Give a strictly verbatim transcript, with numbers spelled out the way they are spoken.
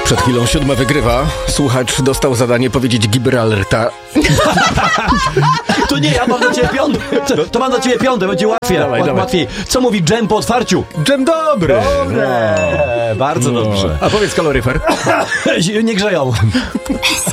Przed chwilą siódma wygrywa. Słuchacz dostał zadanie powiedzieć Gibraltar. To nie, ja mam dla ciebie piąte. To, to mam dla ciebie piąte, będzie łatwiej. Dawaj, Łat, dawaj. łatwiej. Co mówi dżem po otwarciu? Dżem dobry. Dobre, bardzo dobrze. A powiedz kaloryfer. Nie grzeją. S